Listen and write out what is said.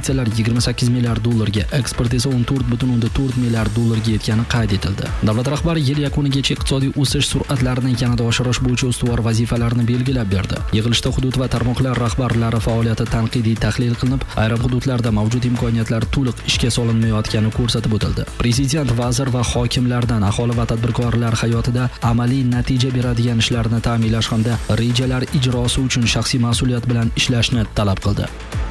investitsiyalar 28 milliard dollarga, eksport esa 14,4 milliard dollarga yetgani qayd etildi. Davlat rahbari yil yakunigacha iqtisodiy o'sish sur'atlarini yanada oshirish bo'yicha ustuvor vazifalarni belgilab berdi. Yig'ilishda hudud va tarmoqlar rahbarlari faoliyati tanqidiy tahlil qilinib, ayrim hududlarda mavjud imkoniyatlar to'liq ishga solinmayotgani ko'rsatib o'tildi. Prezident, vazir va hokimlardan aholi va tadbirkorlar hayotida amaliy natija beradigan ishlarni ta'minlash hamda rejalar ijrosi uchun shaxsiy mas'uliyat bilan ishlashni talab qildi.